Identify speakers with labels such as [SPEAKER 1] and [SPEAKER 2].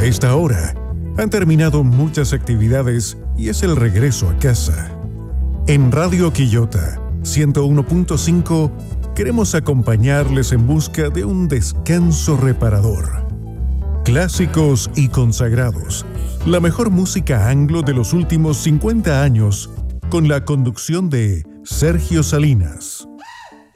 [SPEAKER 1] A esta hora, han terminado muchas actividades y es el regreso a casa. En Radio Quillota 101.5 queremos acompañarles en busca de un descanso reparador. Clásicos y consagrados, la mejor música anglo de los últimos 50 años, con la conducción de Sergio Salinas.